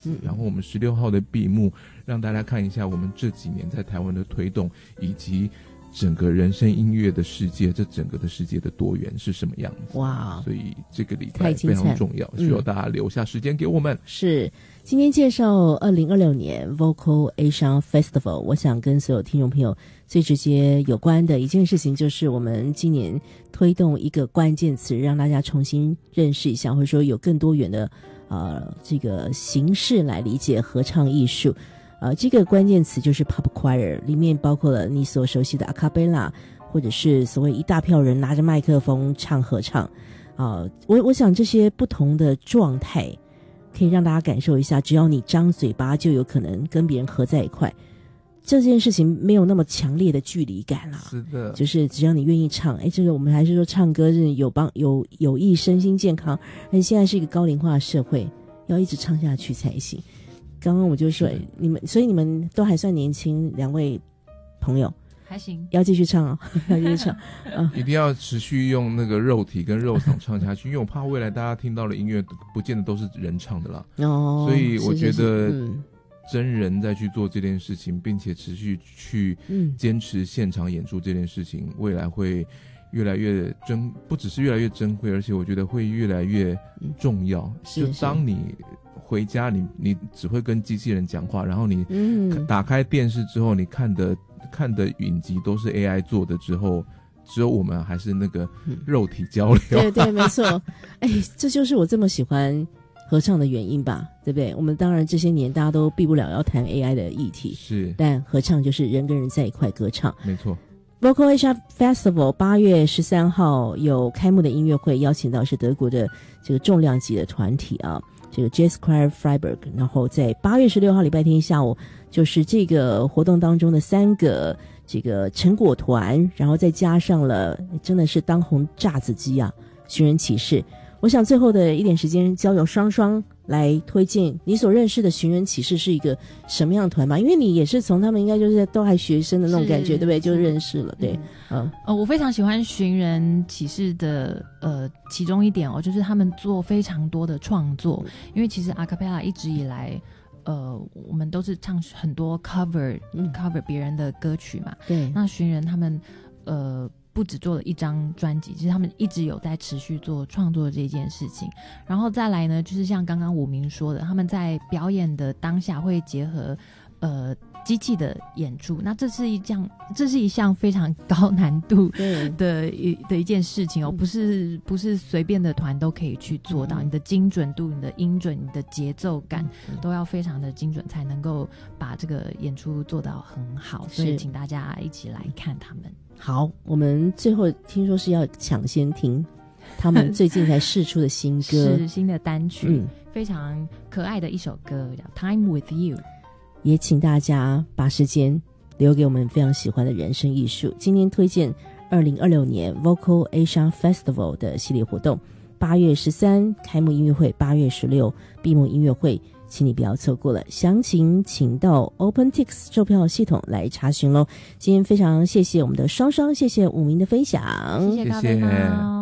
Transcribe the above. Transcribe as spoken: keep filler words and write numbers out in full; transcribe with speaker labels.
Speaker 1: 嗯，然后我们十六号的闭幕，让大家看一下我们这几年在台湾的推动，以及整个人声音乐的世界，这整个的世界的多元是什么样子。哇，所以这个礼拜非常重要，需要大家留下时间给我们。嗯，
Speaker 2: 是今天介绍二零二六年 Vocal Asia Festival， 我想跟所有听众朋友最直接有关的一件事情，就是我们今年推动一个关键词，让大家重新认识一下，或者说有更多元的呃这个形式来理解合唱艺术。呃，这个关键词就是 Pop Choir， 里面包括了你所熟悉的 A Cappella， 或者是所谓一大票人拿着麦克风唱合唱。啊、呃，我我想这些不同的状态可以让大家感受一下，只要你张嘴巴就有可能跟别人合在一块，这件事情没有那么强烈的距离感啦。
Speaker 1: 是的，
Speaker 2: 就是只要你愿意唱，哎，这个我们还是说唱歌是有帮有有益身心健康，而且现在是一个高龄化的社会，要一直唱下去才行。刚刚我就说你们，所以你们都还算年轻，两位朋友
Speaker 3: 还行，
Speaker 2: 要继续唱哦，要继续唱，
Speaker 1: 啊，一定要持续用那个肉体跟肉嗓唱下去，因为我怕未来大家听到的音乐不见得都是人唱的啦。哦，所以我觉得真人再去做这件事情，并且持续去坚持现场演出这件事情，未来会越来越珍，不只是越来越珍贵，而且我觉得会越来越重要。嗯，就当你回家你你只会跟机器人讲话，然后你打开电视之后，你看的看的影集都是 A I 做的之后，只有我们还是那个肉体交流。
Speaker 2: 对对，没错。哎，这就是我这么喜欢合唱的原因吧，对不对？我们当然这些年大家都避不了要谈 A I 的议题，
Speaker 1: 是，
Speaker 2: 但合唱就是人跟人在一块歌唱。
Speaker 1: 没错。
Speaker 2: Vocal Asia Festival 八月十三号有开幕的音乐会，邀请到是德国的这个重量级的团体啊。这个 Jazz Choir Freiburg， 然后在八月十六号礼拜天下午，就是这个活动当中的三个这个成果团，然后再加上了真的是当红炸子鸡啊，寻人启事。我想最后的一点时间交由双双来推荐你所认识的寻人启事是一个什么样的团吧，因为你也是从他们应该就是都还学生的那种感觉，对不对？就认识了，对，嗯，
Speaker 3: 呃，我非常喜欢寻人启事的呃其中一点哦，就是他们做非常多的创作，因为其实 A Cappella 一直以来。呃，我们都是唱很多 cover、嗯、cover 别人的歌曲嘛。
Speaker 2: 对，
Speaker 3: 那寻人他们呃不只做了一张专辑，其实他们一直有在持续做创作这件事情。然后再来呢，就是像刚刚武明说的，他们在表演的当下会结合呃机器的演出，那这是一项这是一项非常高难度的一的一件事情哦，不是不是随便的团都可以去做到，嗯、你的精准度、你的音准、你的节奏感、嗯、都要非常的精准，才能够把这个演出做到很好。所以请大家一起来看他们。
Speaker 2: 好，我们最后听说是要抢先听他们最近才释出的新歌，
Speaker 3: 是新的单曲、嗯，非常可爱的一首歌叫《Time with You》。
Speaker 2: 也请大家把时间留给我们非常喜欢的人声艺术。今天推荐二零二六年 Vocal Asia Festival 的系列活动，八月十三开幕音乐会，八月十六闭幕音乐会，请你不要错过了。详情请到 OpenTix 售票系统来查询咯。今天非常谢谢我们的双双，谢谢武明的分享，
Speaker 3: 谢谢高飞猫。